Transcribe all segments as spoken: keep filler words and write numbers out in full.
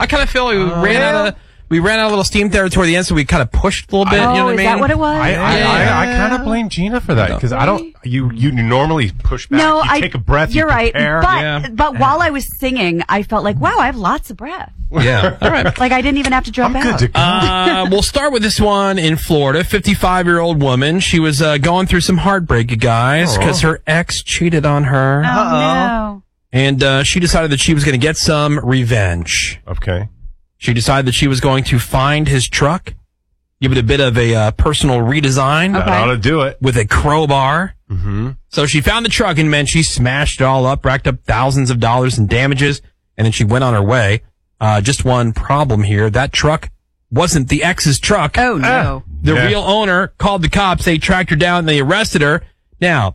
I kind of feel like we Oh. ran out of we ran out of a little steam there toward the end, so we kind of pushed a little bit. Oh, you know what is I mean? that what it was? I, I, Yeah. I, I kind of blame Gina for that because I don't. You you normally push back. No, you I take a breath. You're you right, prepare. but Yeah. but while I was singing, I felt like, wow, I have lots of breath. Yeah. All right. Like I didn't even have to drop I'm out. good to go. Uh, we'll start with this one in Florida. fifty-five-year-old woman. She was uh, going through some heartbreak, you guys, because her ex cheated on her. Oh no. And uh, she decided that she was going to get some revenge. Okay. She decided that she was going to find his truck, give it a bit of a uh, personal redesign Okay. That ought to do it. with a crowbar. Mm-hmm. So she found the truck, and man, she smashed it all up, racked up thousands of dollars in damages, and then she went on her way. Uh, just one problem here. That truck wasn't the ex's truck. Oh no. The Yeah. real owner called the cops. They tracked her down and they arrested her. Now,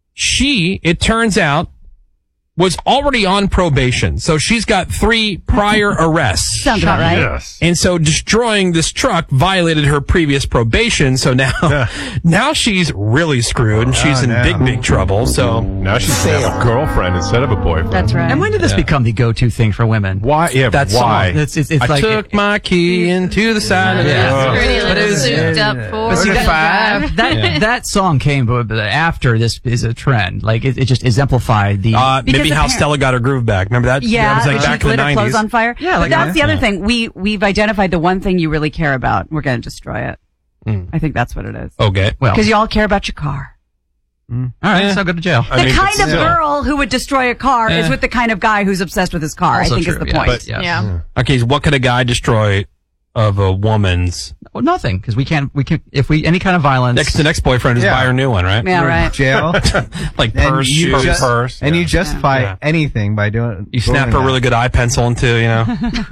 she, it turns out, was already on probation. So she's got three prior arrests. Sounds about right. Yes. And so destroying this truck violated her previous probation. So now, now she's really screwed and she's in no. big, big trouble. So Now she's gonna have a girlfriend instead of a boyfriend. That's right. And when did this become the go-to thing for women? Why? Yeah. That why? song. It's, it's, it's I like took my key into the side of the Yeah. house. Pretty But it little was- souped up for But see, that, drive. that, Yeah. that song came but but after this is a trend. Like, it, it just exemplified the... Uh, Because maybe how apparent- Stella got her groove back. Remember that? Yeah, that was like she back in the lit her clothes nineties. on fire. Yeah, but like that's that. the other Yeah. thing. We we've identified the one thing you really care about. We're going to destroy it. Mm. I think that's what it is. Okay. well, Because you all care about your car. all right, Yeah. so go to jail. I The mean, kind but of still. girl who would destroy a car is Yeah. with the kind of guy who's obsessed with his car. Also I think true, is the yeah, point. but yes. Yeah. Okay, so what could a guy destroy of a woman's? Well, nothing, because we can't, we can, if we, any kind of violence... Next, the next boyfriend is Yeah. buy her a new one, right? Yeah, right. Jail. Like And purse, you shoes. just- purse. And yeah. you justify Yeah. anything by doing. You snap doing her a that. really good eye pencil into, you know.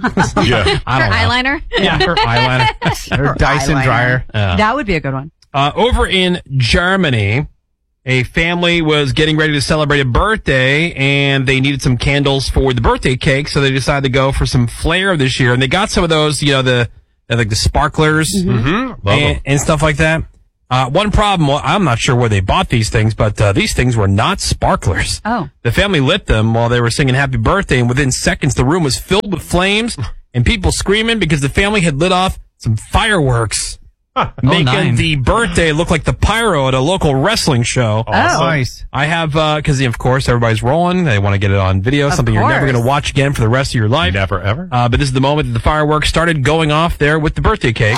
Yeah. I don't know. Eyeliner? Yeah, her eyeliner. Or Dyson eyeliner. dryer. Yeah. That would be a good one. Uh, over in Germany, a family was getting ready to celebrate a birthday, and they needed some candles for the birthday cake, so they decided to go for some flair this year. And they got some of those, you know, the uh, like the sparklers Mm-hmm. Love and, them. and stuff like that. Uh, one problem, well, I'm not sure where they bought these things, but uh, these things were not sparklers. Oh. The family lit them while they were singing Happy Birthday, and within seconds, the room was filled with flames and people screaming because the family had lit off some fireworks, making nine. the birthday look like the pyro at a local wrestling show. Oh. Nice. I have, because of course everybody's rolling. They want to get it on video, something you're never course. going to watch again for the rest of your life. Never ever. Uh, but this is the moment that the fireworks started going off there with the birthday cake.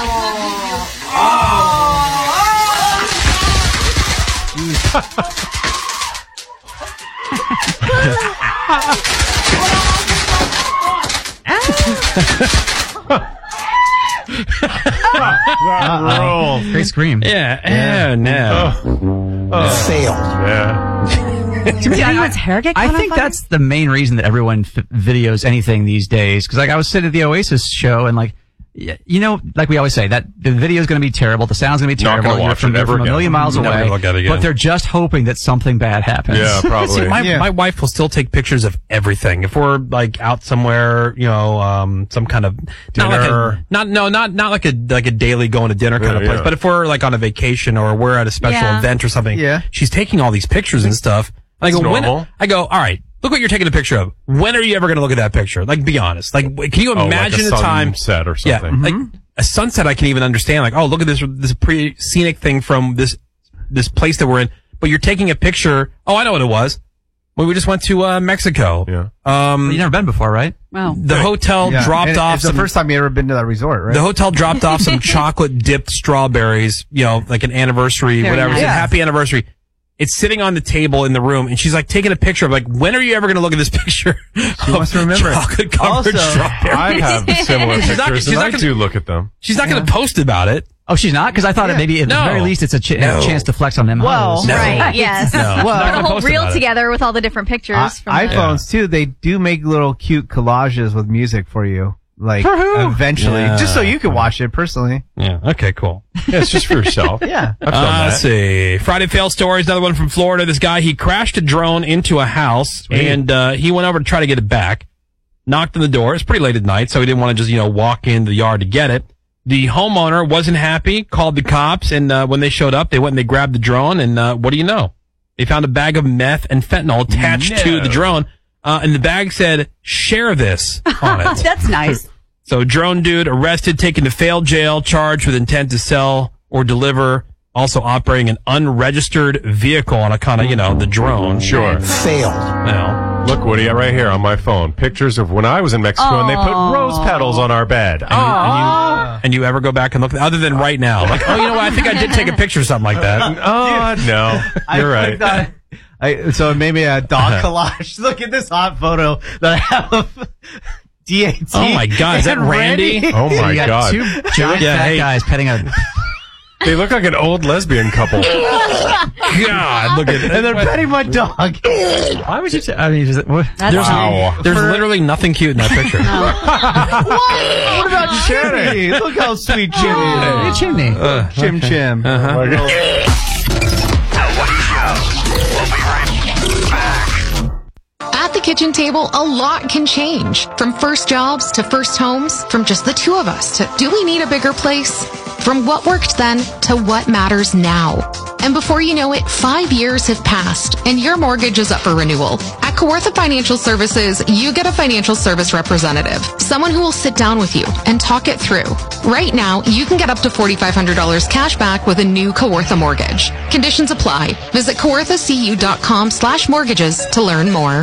Roll. Great scream. Yeah, yeah, no. Yeah. Did anyone's hair get I caught on think fire? that's the main reason that everyone f- videos anything these days. Because like I was sitting at the Oasis show and like, y- you know, like we always say, that the video is going to be terrible, the sound's going to be Not terrible. gonna You're watch from, it ever from a again. million miles Never away, gonna look at it again. but they're just hoping that something bad happens. Yeah, probably. See, my, Yeah. my wife will still take pictures of everything. If we're like out somewhere, you know, um, some kind of not like a, Dinner. not no, not not like a like a daily going to dinner kind Yeah, of place. yeah. But if we're like on a vacation or we're at a special Yeah. event or something, Yeah. she's taking all these pictures and stuff. I go, That's when, normal. I go, all right, look what you're taking a picture of. When are you ever going to look at that picture? Like, be honest. Like, w- can you Oh, imagine like a a time? sunset or Yeah, something. like a sunset, I can even understand. Like, oh, look at this this pretty scenic thing from this this place that we're in. But you're taking a picture. Oh, I know what it was. When we just went to uh, Mexico. Yeah. Um, You've never been before, right? Wow. the hotel Yeah. dropped And off It's the some. first time you ever been to that resort, right? The hotel dropped off some chocolate dipped strawberries. You know, like an anniversary, Very whatever. It nice. said, Yeah. happy anniversary. It's sitting on the table in the room, and she's like taking a picture of like, when are you ever going to look at this picture? She wants to remember it. chocolate covered Also, strawberries. I have similar She's not- pictures, she's and not I gonna- do look at them. She's not going to post about it. Oh, she's not? Because I thought it Yeah. maybe at No. the very least it's a, ch- No. a chance to flex on them. Well, hoes. No. Right, yes. No. Well- Put Not a gonna whole post reel about it. together with all the different pictures I- from the- iPhones too. They do make little cute collages with music for you, like For who? eventually, Yeah. just so you can watch it personally. Yeah. Okay. Cool. Yeah, it's just for yourself. Yeah. I've done Uh, that. let's see. Friday fail stories. Another one from Florida. This guy, he crashed a drone into a house, and uh, he went over to try to get it back. Knocked on the door. It's pretty late at night, so he didn't want to just you know walk into the yard to get it. The homeowner wasn't happy. Called the cops, and uh, when they showed up, they went and they grabbed the drone. And uh, what do you know? They found a bag of meth and fentanyl attached No. to the drone, uh, and the bag said "Share this" on it. That's nice. So drone dude arrested, taken to failed jail, charged with intent to sell or deliver, also operating an unregistered vehicle on a kind of, you know, the drone. Sure. Failed. Now, Look, Woody, right here on my phone. Pictures of when I was in Mexico and they put rose petals on our bed. and, you, and, you, and you ever go back and look, other than right now? Like, oh, you know what? I think I did take a picture or something like that. Oh, no. You're I, right. I, I, so it made me a dog collage. Look at this hot photo that I have of D A T. Oh, my God. Is that and Randy? Oh, my You got God. two giant Yeah, fat hey. guys petting a. They look like an old lesbian couple. God, look at And they're petting my dog. Why would you? T- I mean, is it, what? That's There's, Wow. there's literally nothing cute in that picture. What about Chimney? Look how sweet Chimney Hey, is. chimney. Uh, Chim Chim. Uh-huh. Oh, my God. The Woody Show. We'll be right back. At the kitchen table, a lot can change. From first jobs to first homes, from just the two of us to do we need a bigger place? From what worked then to what matters now. And before you know it, five years have passed and your mortgage is up for renewal. At Kawartha Financial Services, you get a financial service representative, someone who will sit down with you and talk it through. Right now, you can get up to four thousand five hundred dollars cash back with a new Kawartha mortgage. Conditions apply. Visit kawarthacu.com slash mortgages to learn more.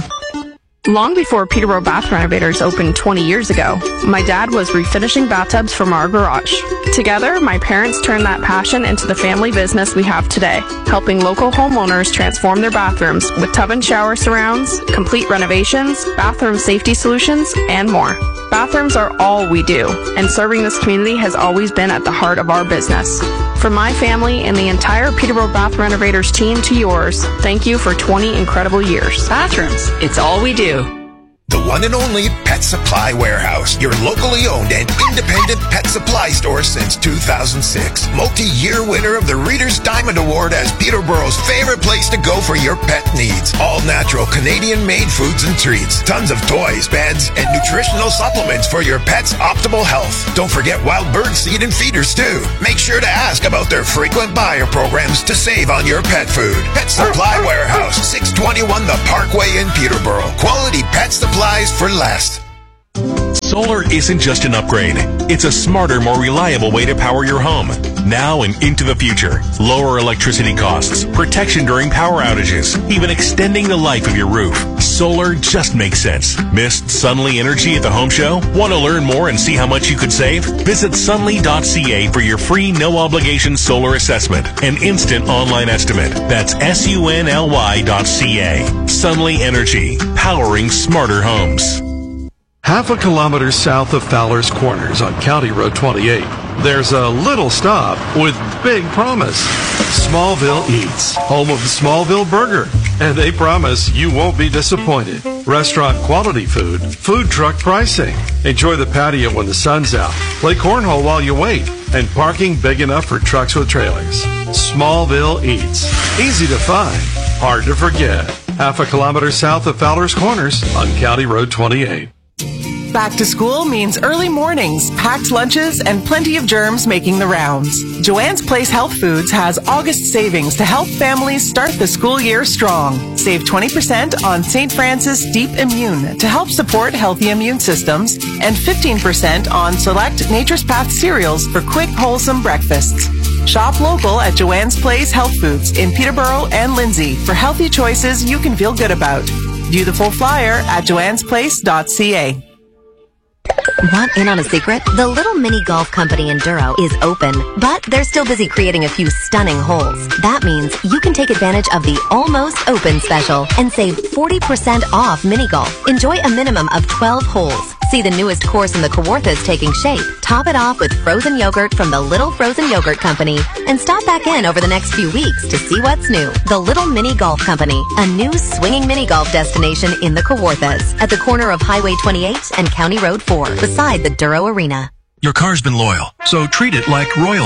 Long before Peterborough Bath Renovators opened twenty years ago, my dad was refinishing bathtubs from our garage. Together, my parents turned that passion into the family business we have today, helping local homeowners transform their bathrooms with tub and shower surrounds, complete renovations, bathroom safety solutions, and more. Bathrooms are all we do, and serving this community has always been at the heart of our business. From my family and the entire Peterborough Bath Renovators team to yours, thank you for twenty incredible years. Bathrooms, it's all we do. The one and only Pet Supply Warehouse, your locally owned and independent pet supply store since two thousand six. Multi-year winner of the Reader's Diamond Award as Peterborough's favorite place to go for your pet needs. All natural Canadian-made foods and treats. Tons of toys, beds, and nutritional supplements for your pet's optimal health. Don't forget wild bird seed and feeders too. Make sure to ask about their frequent buyer programs to save on your pet food. Pet Supply Warehouse, six twenty-one The Parkway in Peterborough. Quality pet supplies for less. Solar isn't just an upgrade. It's a smarter, more reliable way to power your home. Now and into the future. Lower electricity costs, protection during power outages, even extending the life of your roof. Solar just makes sense. Missed Sunly Energy at the home show? Want to learn more and see how much you could save? Visit sunly dot c a for your free no-obligation solar assessment and instant online estimate. That's S U N L Y dot C A. Sunly Energy, powering smarter homes. Half a kilometer south of Fowler's Corners on County Road twenty-eight, there's a little stop with big promise. Smallville Eats, home of the Smallville Burger. And they promise you won't be disappointed. Restaurant quality food, food truck pricing. Enjoy the patio when the sun's out. Play cornhole while you wait. And parking big enough for trucks with trailers. Smallville Eats. Easy to find, hard to forget. Half a kilometer south of Fowler's Corners on County Road twenty-eight. Back to school means early mornings, packed lunches, and plenty of germs making the rounds. Joanne's Place Health Foods has August savings to help families start the school year strong. Save twenty percent on Saint Francis Deep Immune to help support healthy immune systems, and fifteen percent on select Nature's Path cereals for quick, wholesome breakfasts. Shop local at Joanne's Place Health Foods in Peterborough and Lindsay for healthy choices you can feel good about. View the full flyer at joannes place dot c a. Want in on a secret? The Little Mini Golf Company in Duro is open, but they're still busy creating a few stunning holes. That means you can take advantage of the Almost Open special and save forty percent off mini golf. Enjoy a minimum of twelve holes. See the newest course in the Kawarthas taking shape. Top it off with frozen yogurt from the Little Frozen Yogurt Company. And stop back in over the next few weeks to see what's new. The Little Mini Golf Company, a new swinging mini golf destination in the Kawarthas at the corner of Highway twenty-eight and County Road four, beside the Duro Arena. Your car's been loyal, so treat it like royalty.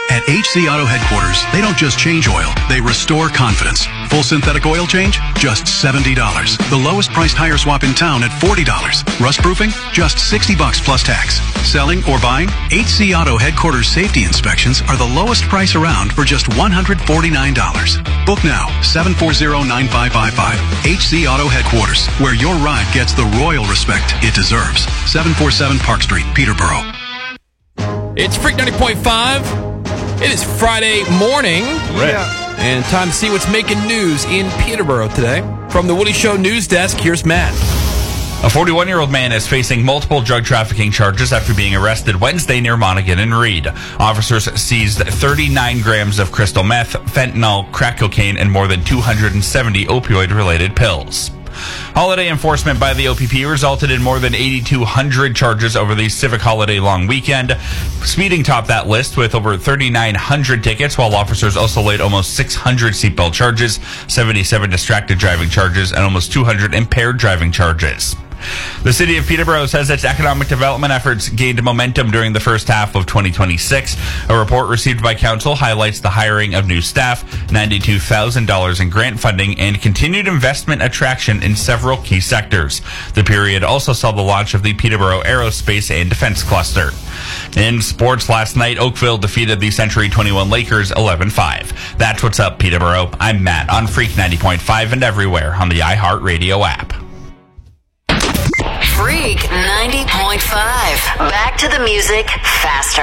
At H C Auto Headquarters, they don't just change oil, they restore confidence. Full synthetic oil change? Just seventy dollars. The lowest priced tire swap in town at forty dollars. Rust proofing? Just sixty bucks plus tax. Selling or buying? H C Auto Headquarters safety inspections are the lowest price around for just one hundred forty-nine dollars. Book now, seven four zero, nine five five five. H C Auto Headquarters, where your ride gets the royal respect it deserves. seven forty-seven Park Street, Peterborough. It's Freak ninety point five. It is Friday morning. Yeah. And time to see what's making news in Peterborough today. From the Woody Show News Desk, here's Matt. A forty-one-year-old man is facing multiple drug trafficking charges after being arrested Wednesday near Monaghan and Reed. Officers seized thirty-nine grams of crystal meth, fentanyl, crack cocaine, and more than two hundred seventy opioid-related pills. Holiday enforcement by the O P P resulted in more than eighty-two hundred charges over the civic holiday long weekend. Speeding topped that list with over thirty-nine hundred tickets, while officers also laid almost six hundred seatbelt charges, seventy-seven distracted driving charges, and almost two hundred impaired driving charges. The city of Peterborough says its economic development efforts gained momentum during the first half of twenty twenty-six. A report received by council highlights the hiring of new staff, ninety-two thousand dollars in grant funding, and continued investment attraction in several key sectors. The period also saw the launch of the Peterborough Aerospace and Defense Cluster. In sports last night, Oakville defeated the Century twenty-one Lakers eleven five. That's what's up, Peterborough. I'm Matt on Freak ninety point five and everywhere on the iHeartRadio app. Freak ninety point five. Back to the music faster.